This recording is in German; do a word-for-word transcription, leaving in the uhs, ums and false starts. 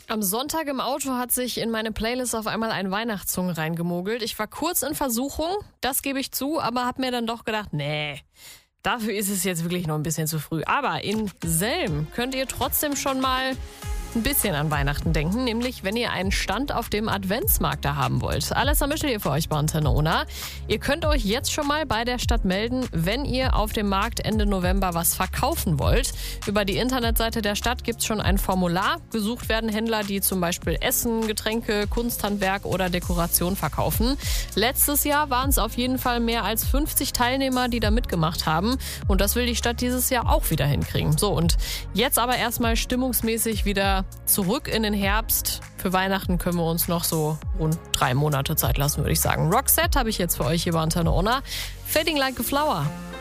Am Sonntag im Auto hat sich in meine Playlist auf einmal ein Weihnachtssong reingemogelt. Ich war kurz in Versuchung, das gebe ich zu, aber habe mir dann doch gedacht, nee, dafür ist es jetzt wirklich noch ein bisschen zu früh. Aber in Selm könnt ihr trotzdem schon mal ein bisschen an Weihnachten denken, nämlich wenn ihr einen Stand auf dem Adventsmarkt da haben wollt. Alles ermittelt ihr für euch bei Antenne Unna. Ihr könnt euch jetzt schon mal bei der Stadt melden, wenn ihr auf dem Markt Ende November was verkaufen wollt. Über die Internetseite der Stadt gibt es schon ein Formular. Gesucht werden Händler, die zum Beispiel Essen, Getränke, Kunsthandwerk oder Dekoration verkaufen. Letztes Jahr waren es auf jeden Fall mehr als fünfzig Teilnehmer, die da mitgemacht haben. Und das will die Stadt dieses Jahr auch wieder hinkriegen. So, und jetzt aber erstmal stimmungsmäßig wieder zurück in den Herbst. Für Weihnachten können wir uns noch so rund drei Monate Zeit lassen, würde ich sagen. Roxette habe ich jetzt für euch hier bei Antenne Unna. Fading Like a Flower.